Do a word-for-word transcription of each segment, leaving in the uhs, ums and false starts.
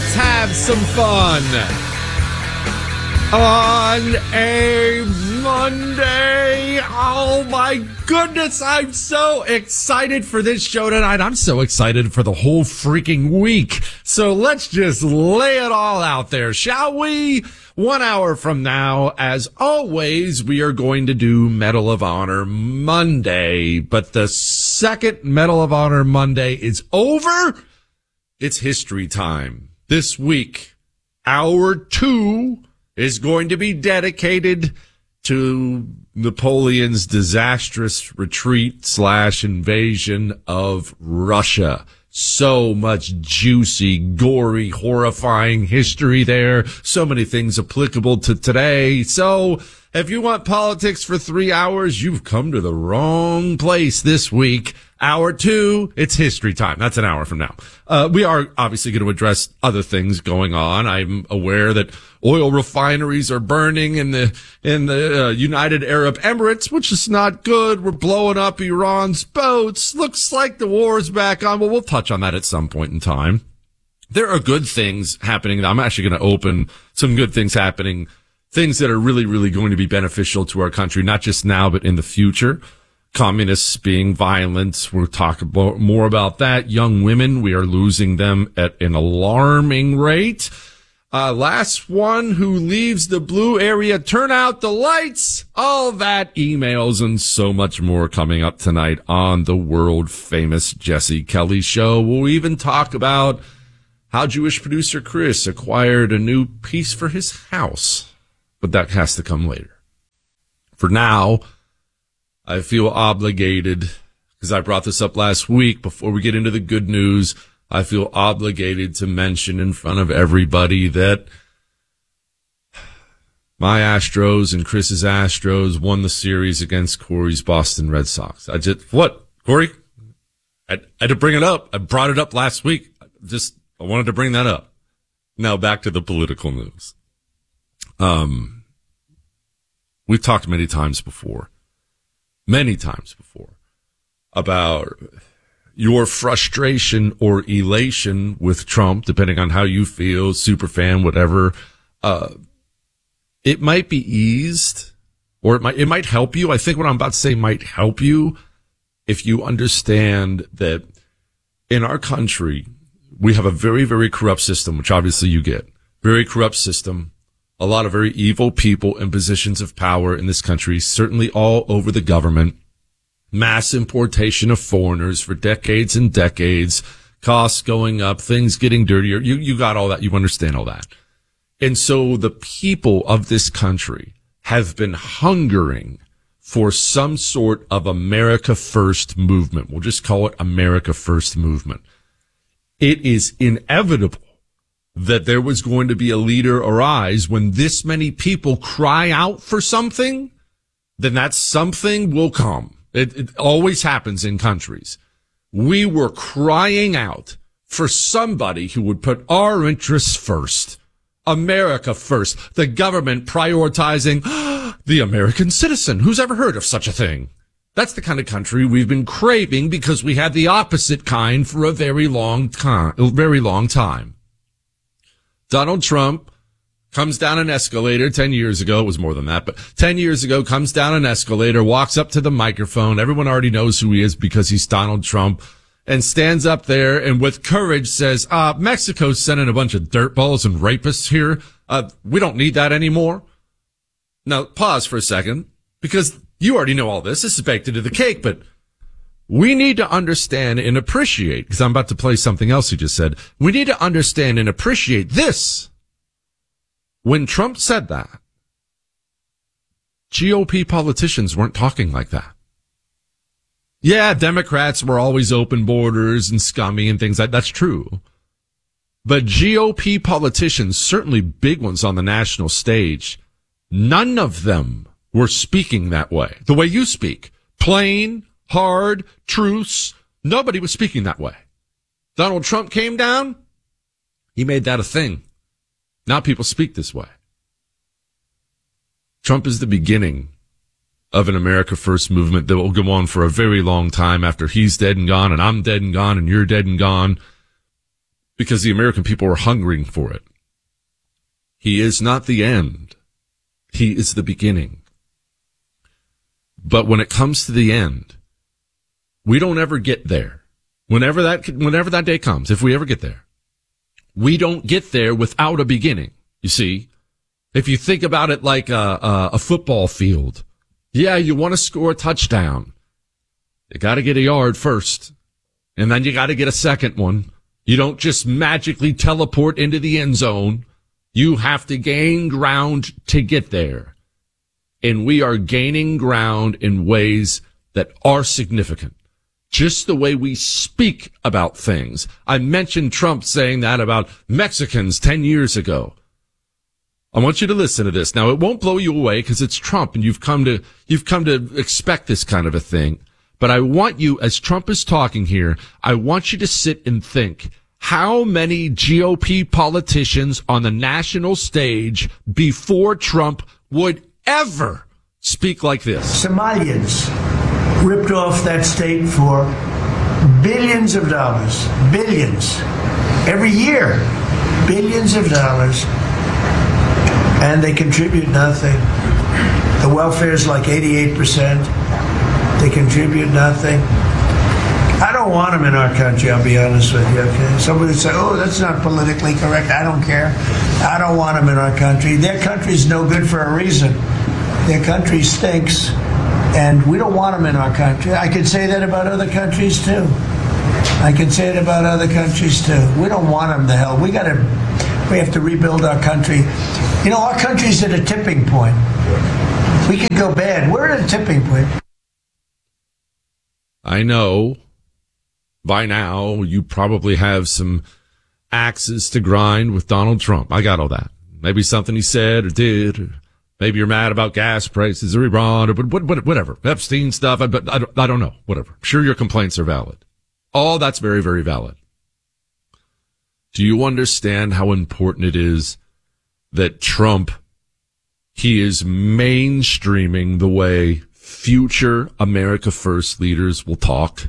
Let's have some fun on a Monday. Oh my goodness, I'm so excited for this show tonight. I'm so excited for the whole freaking week. So let's just lay it all out there, shall we? One hour from now, as always, we are going to do Medal of Honor Monday. But the second Medal of Honor Monday is over. It's history time. This week, hour two is going to be dedicated to Napoleon's disastrous retreat slash invasion of Russia. So much juicy, gory, horrifying history there. So many things applicable to today. So if you want politics for three hours, you've come to the wrong place this week. Hour two, it's history time. That's an hour from now. Uh, we are obviously going to address other things going on. I'm aware that oil refineries are burning in the, in the uh, United Arab Emirates, which is not good. We're blowing up Iran's boats. Looks like the war's back on. Well, we'll touch on that at some point in time. There are good things happening. I'm actually going to open some good things happening, things that are really, really going to be beneficial to our country, not just now, but in the future. Communists being violent. We'll talk about, more about that. Young women, we are losing them at an alarming rate. Uh, last one who leaves the blue area, turn out the lights. All that, emails, and so much more coming up tonight on the world famous Jesse Kelly Show. We'll even talk about how Jewish producer Chris acquired a new piece for his house. But that has to come later. For now, I feel obligated, because I brought this up last week, before we get into the good news, I feel obligated to mention in front of everybody that my Astros and Chris's Astros won the series against Corey's Boston Red Sox. I just, what, Corey? I, I had to bring it up. I brought it up last week. Just, I wanted to bring that up. Now back to the political news. Um, we've talked many times before. Many times before about your frustration or elation with Trump, depending on how you feel, super fan, whatever. Uh, it might be eased, or it might, it might help you. I think what I'm about to say might help you if you understand that in our country, we have a very, very corrupt system, which obviously you get. Very corrupt system. A lot of very evil people in positions of power in this country, certainly all over the government. Mass importation of foreigners for decades and decades, costs going up, things getting dirtier. You, you got all that. You understand all that. And so the people of this country have been hungering for some sort of America First movement. We'll just call it America First movement. It is inevitable that there was going to be a leader arise when this many people cry out for something, then that something will come. It, it always happens in countries. We were crying out for somebody who would put our interests first. America first. The government prioritizing the American citizen. Who's ever heard of such a thing? That's the kind of country we've been craving because we had the opposite kind for a very long time, a very long time. Donald Trump comes down an escalator ten years ago. It was more than that, but ten years ago, comes down an escalator, walks up to the microphone. Everyone already knows who he is because he's Donald Trump, and stands up there and with courage says, uh, Mexico's sending a bunch of dirtballs and rapists here. Uh, we don't need that anymore. Now, pause for a second, because you already know all this. This is baked into the cake, but we need to understand and appreciate, because I'm about to play something else he just said. We need to understand and appreciate this. When Trump said that, G O P politicians weren't talking like that. Yeah, Democrats were always open borders and scummy and things like that. That's true. But G O P politicians, certainly big ones on the national stage, none of them were speaking that way. The way you speak. Plain, hard, truce. Nobody was speaking that way. Donald Trump came down. He made that a thing. Now people speak this way. Trump is the beginning of an America First movement that will go on for a very long time after he's dead and gone and I'm dead and gone and you're dead and gone. because the American people are hungering for it. He is not the end. He is the beginning. But when it comes to the end, we don't ever get there. Whenever that, whenever that day comes, if we ever get there, we don't get there without a beginning. You see, if you think about it like a, a, a football field, yeah, you want to score a touchdown. You got to get a yard first, and then you got to get a second one. You don't just magically teleport into the end zone. You have to gain ground to get there. And we are gaining ground in ways that are significant. Just the way we speak about things. I mentioned Trump saying that about Mexicans ten years ago. I want you to listen to this. Now, it won't blow you away because it's Trump and you've come to, you've come to expect this kind of a thing. But I want you, as Trump is talking here, I want you to sit and think, how many G O P politicians on the national stage before Trump would ever speak like this? Somalians ripped off that state for billions of dollars, billions, every year, billions of dollars, and they contribute nothing. The welfare is like eighty-eight percent. They contribute nothing. I don't want them in our country, I'll be honest with you, okay? Somebody would say, oh, that's not politically correct. I don't care. I don't want them in our country. Their country's no good for a reason. Their country stinks. And we don't want them in our country. I could say that about other countries, too. I can say it about other countries, too. We don't want them to hell. We got to, we have to rebuild our country. You know, our country's at a tipping point. We could go bad. We're at a tipping point. I know by now you probably have some axes to grind with Donald Trump. I got all that. Maybe something he said or did, or maybe you're mad about gas prices or Iran or whatever. Epstein stuff. I, but I don't, I don't know. Whatever. I'm sure your complaints are valid. All that's very, very valid. Do you understand how important it is that Trump, he is mainstreaming the way future America First leaders will talk?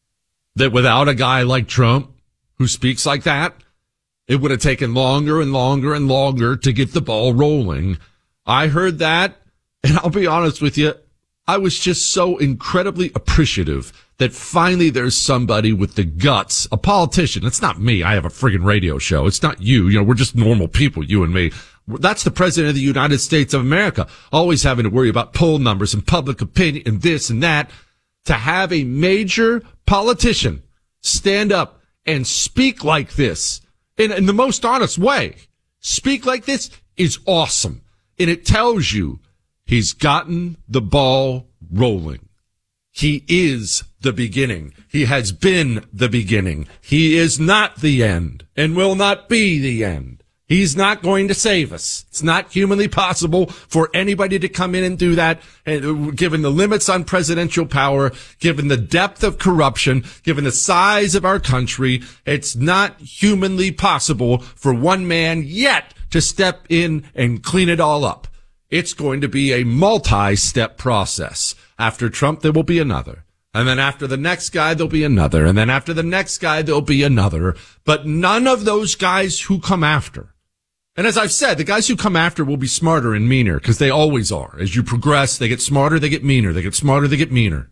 That without a guy like Trump who speaks like that, it would have taken longer and longer and longer to get the ball rolling. I heard that, and I'll be honest with you, I was just so incredibly appreciative that finally there's somebody with the guts, a politician. It's not me. I have a friggin' radio show. It's not you. You know, we're just normal people, you and me. That's the president of the United States of America, always having to worry about poll numbers and public opinion and this and that. To have a major politician stand up and speak like this in, in the most honest way, speak like this is awesome. And it tells you he's gotten the ball rolling. He is the beginning. He has been the beginning. He is not the end and will not be the end. He's not going to save us. It's not humanly possible for anybody to come in and do that, given the limits on presidential power, given the depth of corruption, given the size of our country. It's not humanly possible for one man yet to step in and clean it all up. It's going to be a multi-step process. After Trump, there will be another. And then after the next guy, there'll be another. And then after the next guy, there'll be another. But none of those guys who come after, and as I've said, the guys who come after will be smarter and meaner, because they always are. As you progress, they get smarter, they get meaner. They get smarter, they get meaner.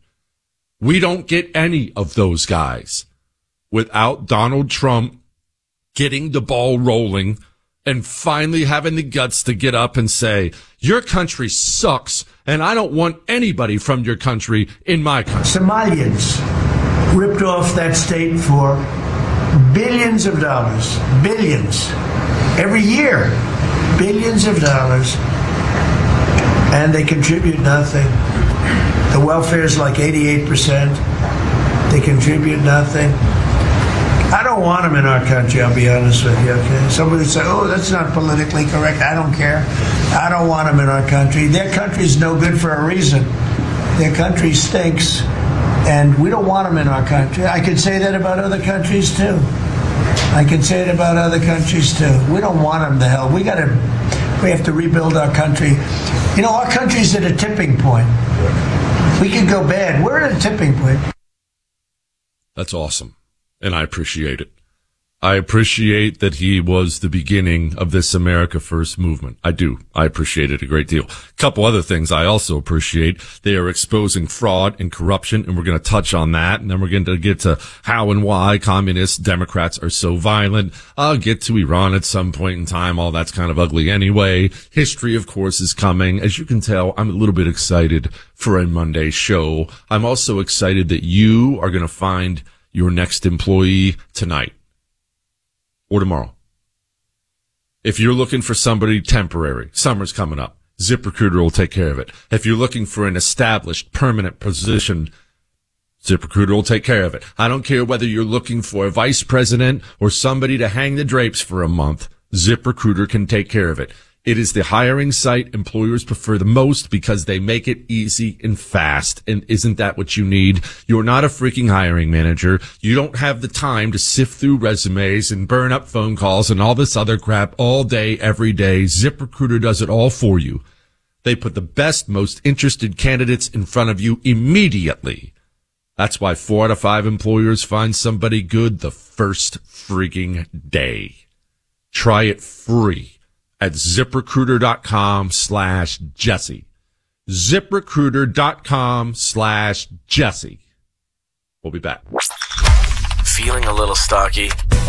We don't get any of those guys without Donald Trump getting the ball rolling and finally having the guts to get up and say, your country sucks, and I don't want anybody from your country in my country. Somalians ripped off that state for billions of dollars, billions. Every year, billions of dollars, and they contribute nothing. The welfare is like eighty-eight percent. They contribute nothing. I don't want them in our country, I'll be honest with you, okay? Somebody would say, oh, that's not politically correct. I don't care. I don't want them in our country. Their country's no good for a reason. Their country stinks, and we don't want them in our country. I could say that about other countries, too. I can say it about other countries, too. We don't want them to hell. We got to, we have to rebuild our country. You know, our country's at a tipping point. We could go bad. We're at a tipping point. That's awesome. And I appreciate it. I appreciate that he was the beginning of this America First movement. I do. I appreciate it a great deal. A couple other things I also appreciate. They are exposing fraud and corruption, and we're going to touch on that. And then we're going to get to how and why communist Democrats are so violent. I'll get to Iran at some point in time. All that's kind of ugly anyway. History, of course, is coming. As you can tell, I'm a little bit excited for a Monday show. I'm also excited that you are going to find your next employee tonight or tomorrow. If you're looking for somebody temporary, summer's coming up, ZipRecruiter will take care of it. If you're looking for an established, permanent position, ZipRecruiter will take care of it. I don't care whether you're looking for a vice president or somebody to hang the drapes for a month, ZipRecruiter can take care of it. It is the hiring site employers prefer the most because they make it easy and fast. And isn't that what you need? You're not a freaking hiring manager. You don't have the time to sift through resumes and burn up phone calls and all this other crap all day, every day. ZipRecruiter does it all for you. They put the best, most interested candidates in front of you immediately. That's why four out of five employers find somebody good the first freaking day. Try it free at ZipRecruiter.com slash Jesse. ZipRecruiter.com slash Jesse. We'll be back. Feeling a little stocky?